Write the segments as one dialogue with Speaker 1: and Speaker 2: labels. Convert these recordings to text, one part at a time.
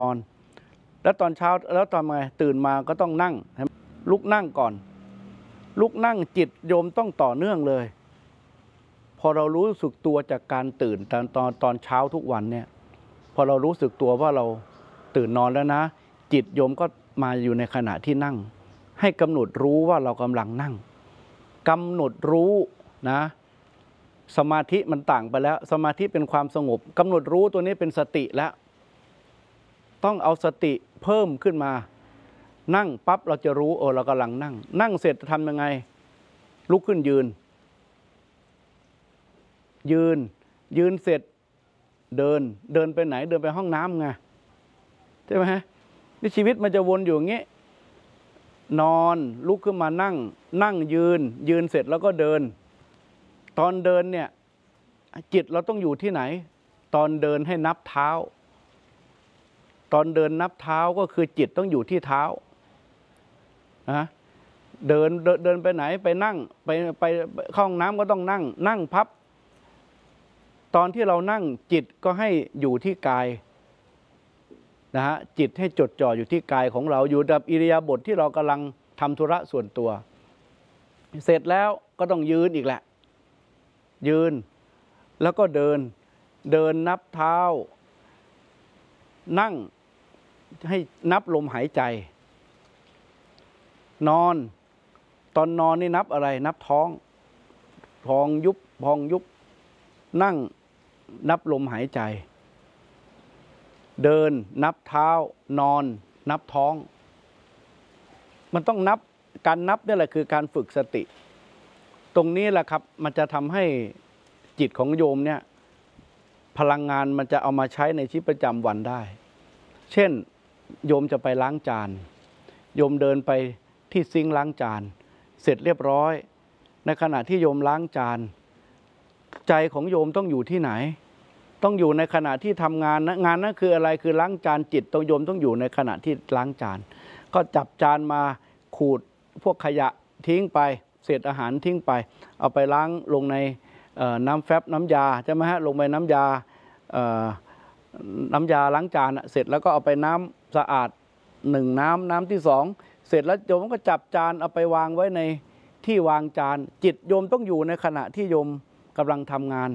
Speaker 1: นอนแล้วตอนเช้าแล้วตอนไงตื่นมาก็ต้องนั่งลุกนั่งก่อนลุกนั่งจิตโยมต้องต่อเนื่องเลยพอเรารู้สึกตัวจากการตื่นตอนเช้าทุกวันเนี่ยพอเรารู้สึกตัวว่าเราตื่นนอนแล้วนะจิตโยมก็มาอยู่ในขณะที่นั่งให้กำหนดรู้ว่าเรากำลังนั่งกำหนดรู้นะสมาธิมันต่างไปแล้วสมาธิเป็นความสงบกำหนดรู้ตัวนี้เป็นสติแล้วต้องเอาสติเพิ่มขึ้นมานั่งปั๊บเราจะรู้เรากำลังนั่งเสร็จจะทำยังไงลุกขึ้นยืนเสร็จเดินไปไหนเดินไปห้องน้ำไงใช่ไหมฮะนี่ชีวิตมันจะวนอยู่อย่างนี้นอนลุกขึ้นมานั่งยืนเสร็จแล้วก็เดินตอนเดินเนี่ยจิตเราต้องอยู่ที่ไหนตอนเดินให้นับเท้าตอนเดินนับเท้าก็คือจิตต้องอยู่ที่เท้านะเดินไปไหนไปนั่งไปเข้าห้องน้ำก็ต้องนั่งพับตอนที่เรานั่งจิตก็ให้อยู่ที่กายนะฮะจิตให้จดจ่ออยู่ที่กายของเราอยู่กับอิริยาบถที่เรากำลังทำธุระส่วนตัวเสร็จแล้วก็ต้องยืนอีกแหละยืนแล้วก็เดินนับเท้านั่งให้นับลมหายใจนอนตอนนอนนี่นับอะไรนับท้องยุบพองยุบนั่งนับลมหายใจเดินนับเท้านอนนับท้องมันต้องนับการนับนี่แหละคือการฝึกสติตรงนี้แหละครับมันจะทำให้จิตของโยมเนี่ยพลังงานมันจะเอามาใช้ในชีวิตประจำวันได้เช่นโยมจะไปล้างจานโยมเดินไปที่ซิงค์ล้างจานเสร็จเรียบร้อยในขณะที่โยมล้างจานใจของโยมต้องอยู่ที่ไหนต้องอยู่ในขณะที่ทำงานนะงานนั้นคืออะไรคือล้างจานจิตโยมต้องอยู่ในขณะที่ล้างจานก็จับจานมาขูดพวกขยะทิ้งไปเศษอาหารทิ้งไปเอาไปล้างลงในน้ำแฟบน้ำยาใช่ไหมฮะลงไปน้ำยาล้างจานเสร็จแล้วก็เอาไปน้ำสะอาดน้ำที่2เสร็จแล้วโยมก็จับจานเอาไปวางไว้ในที่วางจานจิตโยมต้องอยู่ในขณะที่โยมกำลังทำงาน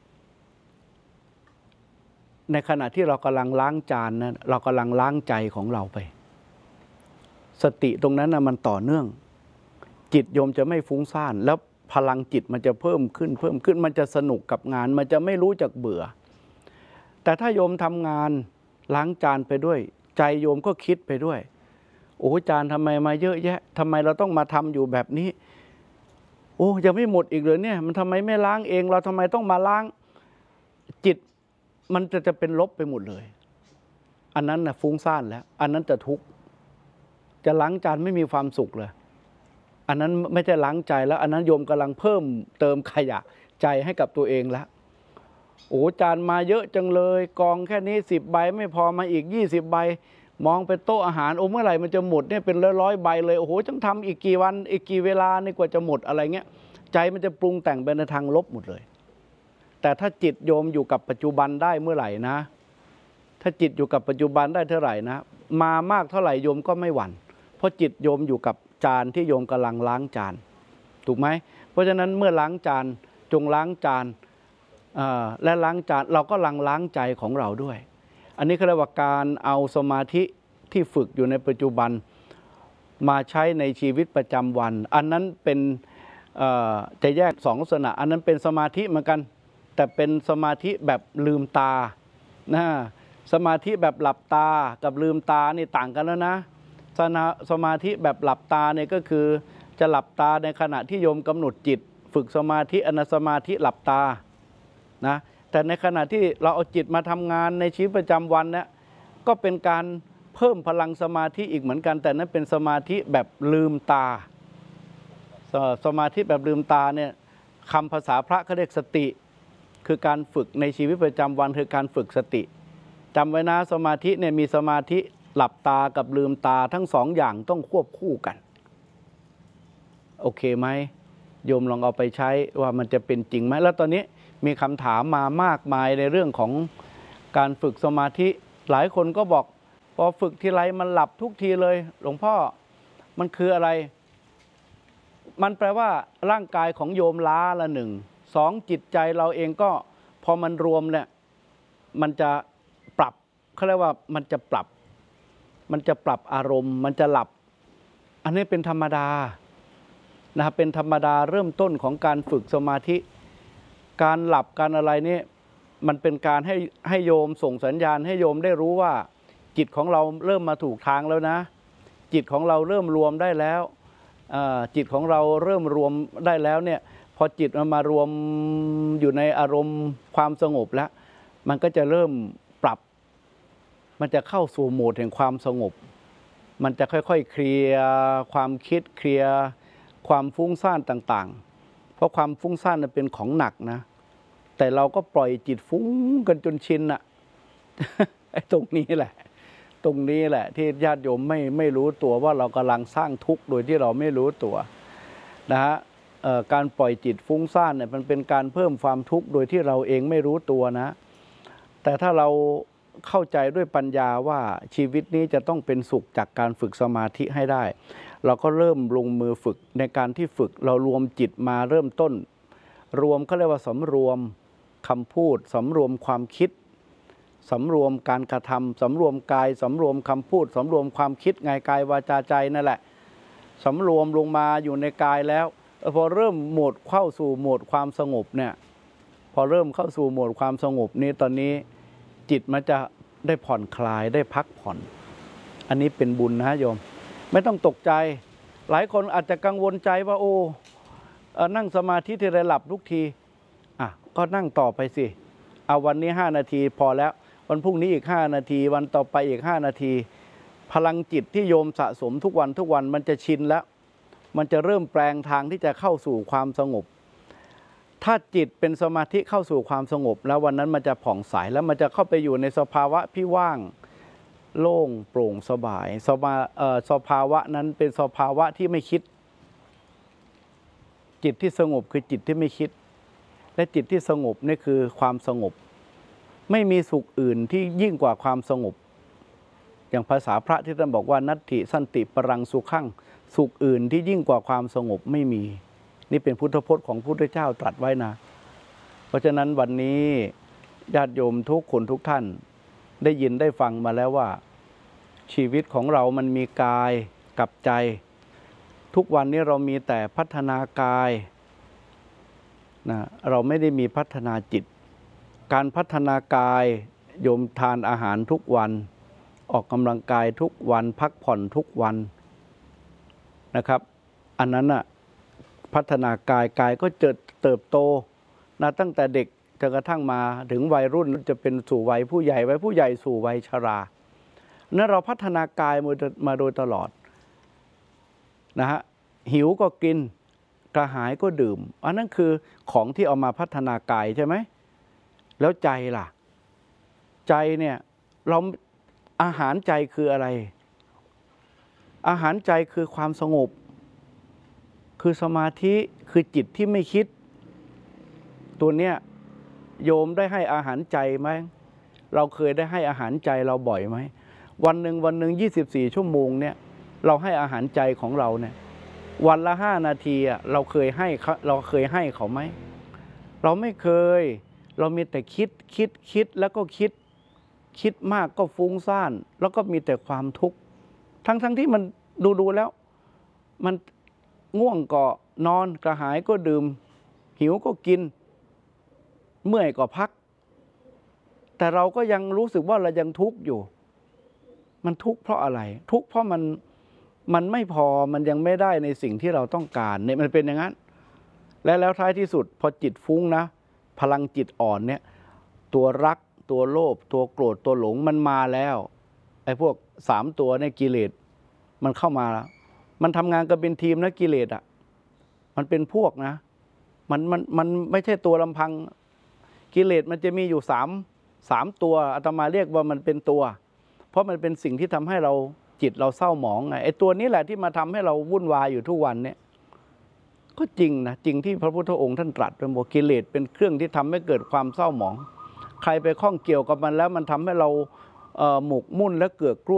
Speaker 1: ในขณะที่เรากำลังล้างจานนะเรากำลังล้างใจของเราไปสติตรงนั้นนะมันต่อเนื่องจิตโยมจะไม่ฟุ้งซ่านแล้วพลังจิตมันจะเพิ่มขึ้นมันจะสนุกกับงานมันจะไม่รู้จักเบื่อแต่ถ้าโยมทำงานล้างจานไปด้วยใจโยมก็คิดไปด้วยโอ้จานทำไมมาเยอะแยะทำไมเราต้องมาทำอยู่แบบนี้โอ้ยังไม่หมดอีกเลยเนี่ยมันทำไมไม่ล้างเองเราทำไมต้องมาล้างจิตมันจะเป็นลบไปหมดเลยอันนั้นนะฟุ้งซ่านแล้วอันนั้นจะทุกข์จะล้างจานไม่มีความสุขเลยอันนั้นไม่ใช่ล้างใจแล้วอันนั้นโยมกำลังเพิ่มเติมขยะใจให้กับตัวเองแล้วโอ้จานมาเยอะจังเลยกองแค่นี้10 ใบไม่พอมาอีก20 ใบมองไปโต๊ะอาหารโอ้เมื่อไหร่มันจะหมดเนี่ยเป็นร้อยใบเลยโอ้โหต้องทำอีกกี่วันอีกกี่เวลานี่กว่าจะหมดอะไรเงี้ยใจมันจะปรุงแต่งไปในทางลบหมดเลยแต่ถ้าจิตโยมอยู่กับปัจจุบันได้เมื่อไหร่นะถ้าจิตอยู่กับปัจจุบันได้เท่าไหร่นะมามากเท่าไหร่โยมก็ไม่หวั่นเพราะจิตโยมอยู่กับจานที่โยมกำลังล้างจานถูกไหมเพราะฉะนั้นเมื่อล้างจานจงล้างจานและล้างจานเราก็ล้างใจของเราด้วยอันนี้เขาเรียกว่าการเอาสมาธิที่ฝึกอยู่ในปัจจุบันมาใช้ในชีวิตประจำวันอันนั้นเป็นจะแยก2 ลักษณะอันนั้นเป็นสมาธิเหมือนกันแต่เป็นสมาธิแบบลืมตานะสมาธิแบบหลับตากับลืมตานี่ต่างกันแล้วนะสมาธิแบบหลับตาเนี่ยก็คือจะหลับตาในขณะที่โยมกำหนดจิตฝึกสมาธิอนาสมาธิหลับตานะแต่ในขณะที่เราเอาจิตมาทำงานในชีวิตประจำวันเนี่ยก็เป็นการเพิ่มพลังสมาธิอีกเหมือนกันแต่นั้นเป็นสมาธิแบบลืมตาสมาธิแบบลืมตาเนี่ยคำภาษาพระเขาเรียกสติคือการฝึกในชีวิตประจำวันคือการฝึกสติจำไว้นะสมาธิเนี่ยมีสมาธิหลับตากับลืมตาทั้ง2 อย่างต้องควบคู่กันโอเคไหมโยมลองเอาไปใช้ว่ามันจะเป็นจริงไหมแล้วตอนนี้มีคำถามมามากมายในเรื่องของการฝึกสมาธิหลายคนก็บอกอฝึกทีไรมันหลับทุกทีเลยหลวงพ่อมันคืออะไรมันแปลว่าร่างกายของโยมล้าละหนึ่งสองจิตใจเราเองก็พอมันรวมเนี่ยมันจะปรับเขาเรียกว่ามันจะปรับอารมณ์มันจะหลับอันนี้เป็นธรรมดานะครับเป็นธรรมดาเริ่มต้นของการฝึกสมาธิการหลับการอะไรนี่มันเป็นการให้โยมส่งสัญญาณให้โยมได้รู้ว่าจิตของเราเริ่มมาถูกทางแล้วนะจิตของเราเริ่มรวมได้แล้วจิตของเราเริ่มรวมได้แล้วเนี่ยพอจิตมันมารวมอยู่ในอารมณ์ความสงบแล้วมันก็จะเริ่มปรับมันจะเข้าสู่โหมดแห่งความสงบมันจะค่อยๆเคลียร์ความคิดเคลียร์ความฟุ้งซ่านต่างๆเพราะความฟุ้งซ่านมันเป็นของหนักนะแต่เราก็ปล่อยจิตฟุ้งกันจนชินอะไอ้ตรงนี้แหละที่ญาติโยมไม่รู้ตัวว่าเรากำลังสร้างทุกข์โดยที่เราไม่รู้ตัวนะฮะการปล่อยจิตฟุ้งซ่านเนี่ยมันเป็นการเพิ่มความทุกข์โดยที่เราเองไม่รู้ตัวนะแต่ถ้าเราเข้าใจด้วยปัญญาว่าชีวิตนี้จะต้องเป็นสุขจากการฝึกสมาธิให้ได้เราก็เริ่มลงมือฝึกในการที่ฝึกเรารวมจิตมาเริ่มต้นรวมเขาเรียกว่าสำรวมคำพูดสำรวมความคิดสำรวมการกระทำสำรวมกายสำรวมคำพูดสำรวมความคิดไงกายวาจาใจนั่นแหละสำรวมลงมาอยู่ในกายแล้วพอเริ่มโหมดเข้าสู่โหมดความสงบเนี่ยพอเริ่มเข้าสู่โหมดความสงบนี้ตอนนี้จิตมันจะได้ผ่อนคลายได้พักผ่อนอันนี้เป็นบุญนะโยมไม่ต้องตกใจหลายคนอาจจะกังวลใจว่าโอ้นั่งสมาธิทีไรหลับทุกทีก็นั่งต่อไปสิเอาวันนี้5 นาทีพอแล้ววันพรุ่งนี้อีก5 นาทีวันต่อไปอีก5 นาทีพลังจิตที่โยมสะสมทุกวันมันจะชินแล้วมันจะเริ่มแปลงทางที่จะเข้าสู่ความสงบถ้าจิตเป็นสมาธิเข้าสู่ความสงบแล้ววันนั้นมันจะผ่องใสแล้วมันจะเข้าไปอยู่ในสภาวะที่ว่างโล่งโปร่งสบายสภาวะนั้นเป็นสภาวะที่ไม่คิดจิตที่สงบคือจิตที่ไม่คิดและจิตที่สงบนี่คือความสงบไม่มีสุขอื่นที่ยิ่งกว่าความสงบอย่างภาษาพระที่ท่านบอกว่านัตถิสันติปรังสุขังสุขอื่นที่ยิ่งกว่าความสงบไม่มีนี่เป็นพุทธพจน์ของพระพุทธเจ้าตรัสไว้นะเพราะฉะนั้นวันนี้ญาติโยมทุกคนทุกท่านได้ยินได้ฟังมาแล้วว่าชีวิตของเรามันมีกายกับใจทุกวันนี้เรามีแต่พัฒนากายนะเราไม่ได้มีพัฒนาจิตการพัฒนากายโยมทานอาหารทุกวันออกกำลังกายทุกวันพักผ่อนทุกวันนะครับอันนั้นน่ะพัฒนากายก็จะเติบโตนะตั้งแต่เด็กจนกระทั่งมาถึงวัยรุ่นจะเป็นสู่วัยผู้ใหญ่วัยผู้ใหญ่สู่วัยชรานั้นเราพัฒนากายมาโดยตลอดนะฮะหิวก็กินกระหายก็ดื่มอันนั้นคือของที่เอามาพัฒนากายใช่ไหมแล้วใจล่ะใจเนี่ยเราอาหารใจคืออะไรอาหารใจคือความสงบคือสมาธิคือจิตที่ไม่คิดตัวเนี้ยโยมได้ให้อาหารใจไหมเราเคยได้ให้อาหารใจเราบ่อยไหมวันหนึ่ง24 ชั่วโมงเนี่ยเราให้อาหารใจของเราเนี่ยวันละ5 นาทีเราเคยให้เขาไหมเราไม่เคยเรามีแต่คิดแล้วก็คิดมากก็ฟุ้งซ่านแล้วก็มีแต่ความทุกข์ทั้งที่มันดูแล้วมันง่วงก็นอนกระหายก็ดื่มหิวก็กินเมื่อยก็พักแต่เราก็ยังรู้สึกว่าเรายังทุกข์อยู่มันทุกข์เพราะอะไรทุกข์เพราะมันไม่พอมันยังไม่ได้ในสิ่งที่เราต้องการเนี่ยมันเป็นอย่างนั้นแล้วท้ายที่สุดพอจิตฟุ้งนะพลังจิตอ่อนเนี่ยตัวรักตัวโลภตัวโกรธตัวหลงมันมาแล้วไอ้พวก3 ตัวในกิเลสมันเข้ามาแล้วมันทำงานกันเป็นทีมนะกิเลสมันเป็นพวกนะมันไม่ใช่ตัวลำพังกิเลสมันจะมีอยู่3 ตัวอาตมาเรียกว่ามันเป็นตัวเพราะมันเป็นสิ่งที่ทำให้เราจิตเราเศร้าหมองไงไอ้ตัวนี้แหละที่มาทำให้เราวุ่นวายอยู่ทุกวันเนี่ยก็จริงนะจริงที่พระพุทธองค์ท่านตรัสเป็นบอกกิเลสเป็นเครื่องที่ทำให้เกิดความเศร้าหมองใครไปข้องเกี่ยวกับมันแล้วมันทำให้เราหมกมุ่นและเกือกกลัว